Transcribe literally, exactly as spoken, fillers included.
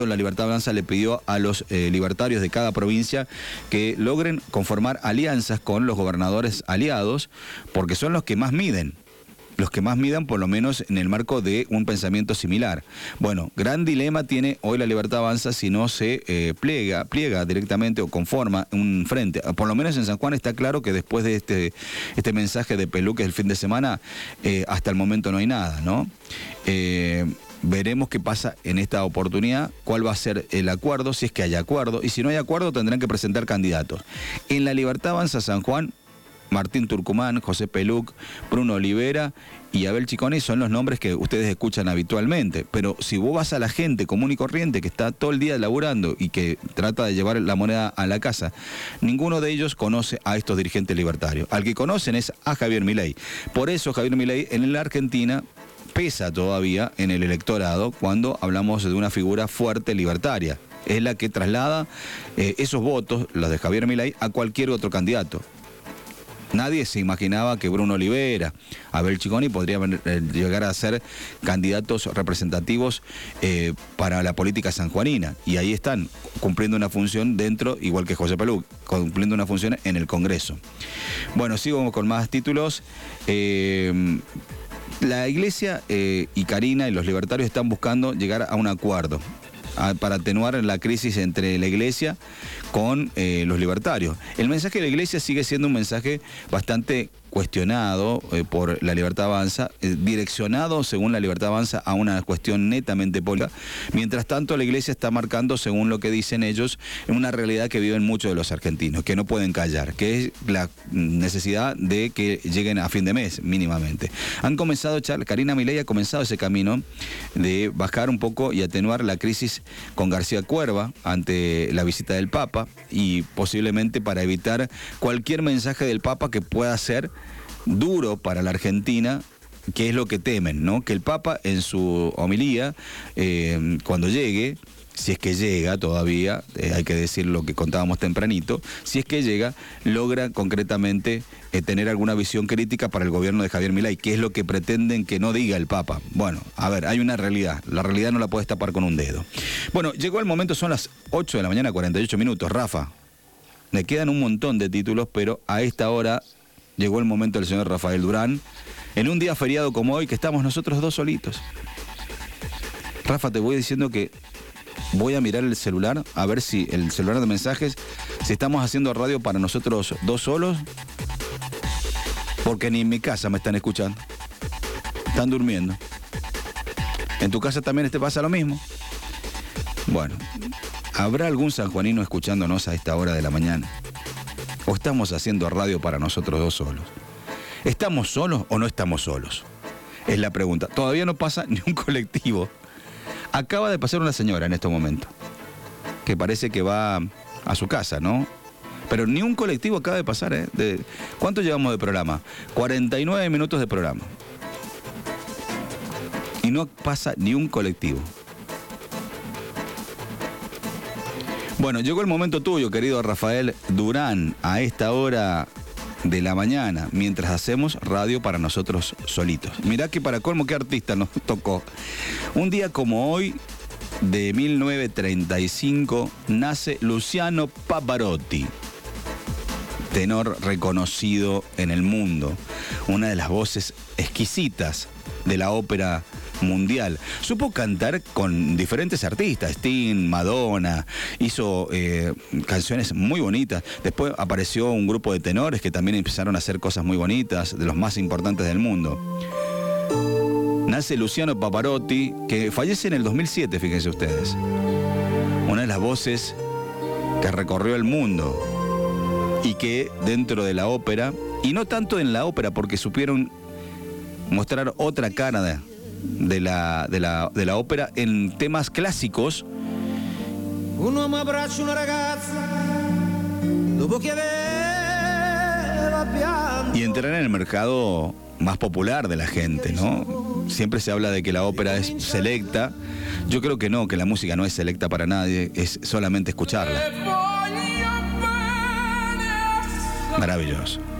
La Libertad Avanza le pidió a los eh, libertarios de cada provincia que logren conformar alianzas con los gobernadores aliados, porque son los que más miden. Los que más midan, por lo menos en el marco de un pensamiento similar. Bueno, gran dilema tiene hoy la Libertad Avanza si no se eh, pliega, pliega directamente o conforma un frente. Por lo menos en San Juan está claro que después de este, este mensaje de Peluque el fin de semana, eh, hasta el momento no hay nada, ¿no? Eh, Veremos qué pasa en esta oportunidad, cuál va a ser el acuerdo, si es que hay acuerdo, y si no hay acuerdo tendrán que presentar candidatos. En la Libertad Avanza San Juan, Martín Tucumán, José Peluc, Bruno Olivera y Abel Chiconi son los nombres que ustedes escuchan habitualmente. Pero si vos vas a la gente común y corriente que está todo el día laburando y que trata de llevar la moneda a la casa, ninguno de ellos conoce a estos dirigentes libertarios. Al que conocen es a Javier Milei. Por eso Javier Milei en la Argentina pesa todavía en el electorado cuando hablamos de una figura fuerte libertaria. Es la que traslada eh, esos votos, los de Javier Milei, a cualquier otro candidato. Nadie se imaginaba que Bruno Olivera, Abel Chiconi podrían eh, llegar a ser candidatos representativos eh, para la política sanjuanina. Y ahí están, cumpliendo una función dentro, igual que José Peluc, cumpliendo una función en el Congreso. Bueno, sigo con más títulos. Eh, La Iglesia eh, y Karina y los libertarios están buscando llegar a un acuerdo a, para atenuar la crisis entre la Iglesia con eh, los libertarios. El mensaje de la Iglesia sigue siendo un mensaje bastante cuestionado eh, por la Libertad Avanza, eh, direccionado, según la Libertad Avanza, a una cuestión netamente política. Mientras tanto, la Iglesia está marcando, según lo que dicen ellos, una realidad que viven muchos de los argentinos, que no pueden callar, que es la necesidad de que lleguen a fin de mes, mínimamente. Han comenzado a echar, Karina Milei ha comenzado ese camino de bajar un poco y atenuar la crisis con García Cuerva ante la visita del Papa, y posiblemente para evitar cualquier mensaje del Papa que pueda ser duro para la Argentina, que es lo que temen, ¿no? Que el Papa en su homilía, eh, cuando llegue, si es que llega todavía, eh, hay que decir lo que contábamos tempranito, si es que llega, logra concretamente eh, tener alguna visión crítica para el gobierno de Javier Milei, que es lo que pretenden que no diga el Papa. Bueno, a ver, hay una realidad, la realidad no la puedes tapar con un dedo. Bueno, llegó el momento, son las ocho de la mañana, cuarenta y ocho minutos, Rafa. Me quedan un montón de títulos, pero a esta hora llegó el momento del señor Rafael Durán, en un día feriado como hoy, que estamos nosotros dos solitos. Rafa, te voy diciendo que voy a mirar el celular, a ver si el celular de mensajes, si estamos haciendo radio para nosotros dos solos, porque ni en mi casa me están escuchando. Están durmiendo. ¿En tu casa también te pasa lo mismo? Bueno, ¿habrá algún sanjuanino escuchándonos a esta hora de la mañana? ¿O estamos haciendo radio para nosotros dos solos? ¿Estamos solos o no estamos solos? Es la pregunta. Todavía no pasa ni un colectivo. Acaba de pasar una señora en estos momentos, que parece que va a su casa, ¿no? Pero ni un colectivo acaba de pasar, ¿eh? De, ¿cuánto llevamos de programa? cuarenta y nueve minutos de programa. Y no pasa ni un colectivo. Bueno, llegó el momento tuyo, querido Rafael Durán, a esta hora de la mañana, mientras hacemos radio para nosotros solitos. Mirá que para colmo, qué artista nos tocó. Un día como hoy, de mil novecientos treinta y cinco, nace Luciano Pavarotti, tenor reconocido en el mundo, una de las voces exquisitas de la ópera mundial. Supo cantar con diferentes artistas, Sting, Madonna, hizo eh, canciones muy bonitas. Después apareció un grupo de tenores que también empezaron a hacer cosas muy bonitas, de los más importantes del mundo. Nace Luciano Pavarotti, que fallece en el dos mil siete, fíjense ustedes. Una de las voces que recorrió el mundo y que dentro de la ópera, y no tanto en la ópera porque supieron mostrar otra cara de De la, de, la, de la ópera en temas clásicos. Un uomo abbraccia una ragazza dopo che aveva pianto. Y entrar en el mercado más popular de la gente, ¿no? Siempre se habla de que la ópera es selecta. Yo creo que no, que la música no es selecta para nadie, es solamente escucharla. Maravilloso.